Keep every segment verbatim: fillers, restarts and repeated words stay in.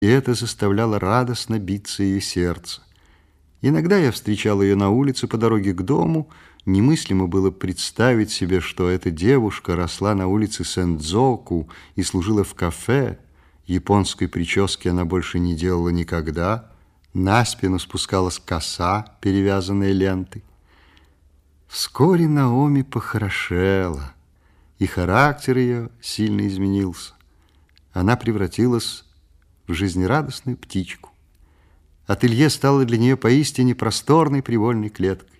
и это заставляло радостно биться ее сердце. Иногда я встречал ее на улице по дороге к дому. Немыслимо было представить себе, что эта девушка росла на улице Сэндзоку и служила в кафе. Японской прически она больше не делала никогда. На спину спускалась коса, перевязанная лентой. Вскоре Наоми похорошела, и характер ее сильно изменился. Она превратилась в жизнерадостную птичку. Ателье стало для нее поистине просторной привольной клеткой.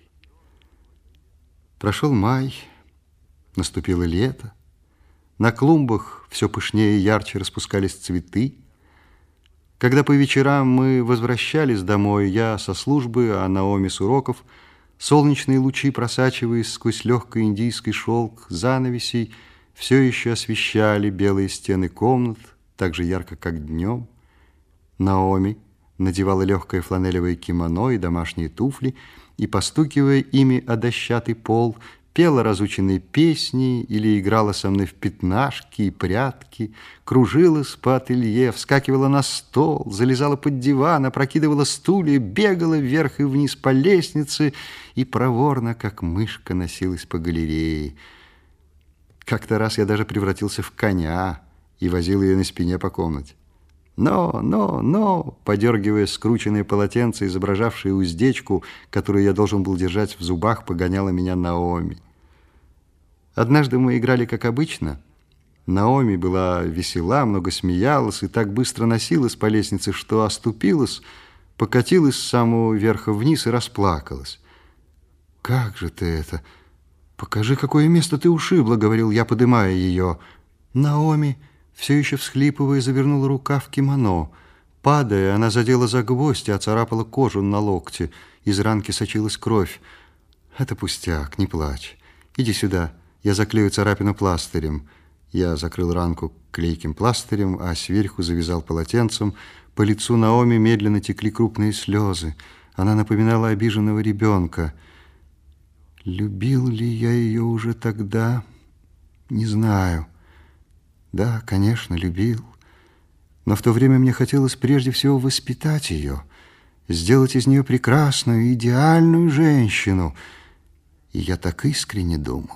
Прошел май, наступило лето. На клумбах все пышнее и ярче распускались цветы. Когда по вечерам мы возвращались домой, я со службы, а Наоми с уроков, солнечные лучи, просачиваясь сквозь легкий индийский шелк занавесей, все еще освещали белые стены комнат, так же ярко, как днем. Наоми надевала легкое фланелевое кимоно и домашние туфли, и, постукивая ими о дощатый пол, пела разученные песни или играла со мной в пятнашки и прятки, кружилась по ателье, вскакивала на стол, залезала под диван, опрокидывала стулья, бегала вверх и вниз по лестнице и проворно, как мышка, носилась по галерее. Как-то раз я даже превратился в коня и возил ее на спине по комнате. «Но, но, но!» Подергивая скрученное полотенце, изображавшее уздечку, которую я должен был держать в зубах, погоняла меня Наоми. Однажды мы играли, как обычно. Наоми была весела, много смеялась и так быстро носилась по лестнице, что оступилась, покатилась с самого верха вниз и расплакалась. «Как же ты это? Покажи, какое место ты ушибла», — говорил я, подымая ее. Наоми, все еще всхлипывая, завернула рукав в кимоно. Падая, она задела за гвоздь и оцарапала кожу на локте. Из ранки сочилась кровь. «Это пустяк, не плачь. Иди сюда, я заклею царапину пластырем». Я закрыл ранку клейким пластырем, а сверху завязал полотенцем. По лицу Наоми медленно текли крупные слезы. Она напоминала обиженного ребенка. Любил ли я ее уже тогда? Не знаю. Да, конечно, любил. Но в то время мне хотелось прежде всего воспитать ее, сделать из нее прекрасную, идеальную женщину. И я так искренне думал.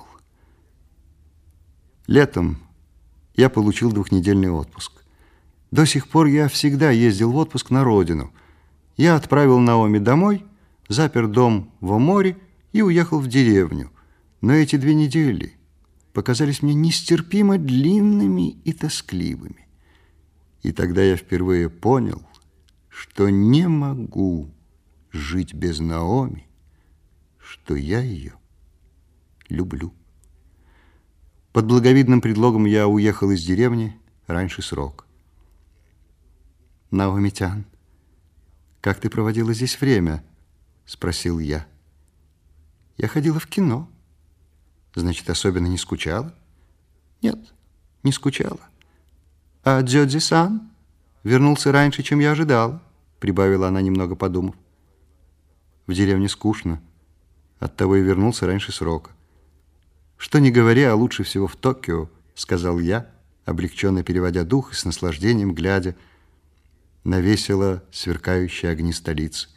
Летом я получил двухнедельный отпуск. До сих пор я всегда ездил в отпуск на родину. Я отправил Наоми домой, запер дом в Оморе и уехал в деревню. Но эти две недели показались мне нестерпимо длинными и тоскливыми. И тогда я впервые понял, что не могу жить без Наоми, что я ее люблю. Под благовидным предлогом я уехал из деревни раньше срока. «Наоми-тян, как ты проводила здесь время?» — спросил я. «Я ходила в кино». «Значит, особенно не скучала?» «Нет, не скучала». «А Дзёдзи-сан вернулся раньше, чем я ожидала», — прибавила она, немного подумав. «В деревне скучно, оттого и вернулся раньше срока». «Что ни говори, а лучше всего в Токио», — сказал я, облегченно переводя дух и с наслаждением глядя на весело сверкающие огни столицы.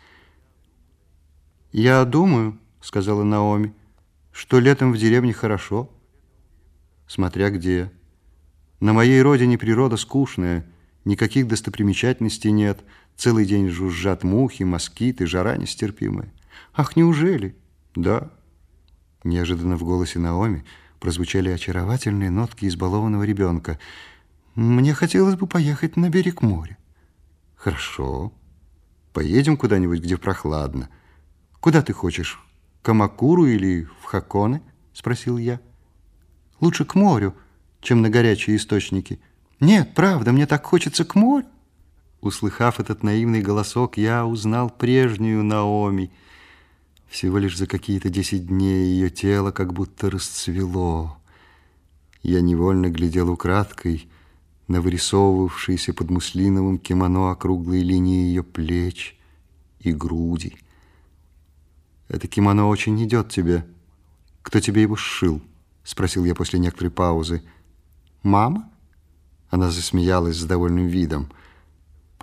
«Я думаю», — сказала Наоми, — «что летом в деревне хорошо, смотря где. На моей родине природа скучная, никаких достопримечательностей нет, целый день жужжат мухи, москиты, жара нестерпимая». «Ах, неужели?» «Да». Неожиданно в голосе Наоми прозвучали очаровательные нотки избалованного ребенка. «Мне хотелось бы поехать на берег моря». «Хорошо. Поедем куда-нибудь, где прохладно. Куда ты хочешь? К Камакуру или в Хаконе?» — спросил я. «Лучше к морю, чем на горячие источники». «Нет, правда, мне так хочется к морю». Услыхав этот наивный голосок, я узнал прежнюю Наоми. Всего лишь за какие-то десять дней ее тело как будто расцвело. Я невольно глядел украдкой на вырисовывавшиеся под муслиновым кимоно округлые линии ее плеч и груди. «Это кимоно очень идет тебе. Кто тебе его сшил?» — спросил я после некоторой паузы. «Мама?» Она засмеялась с довольным видом.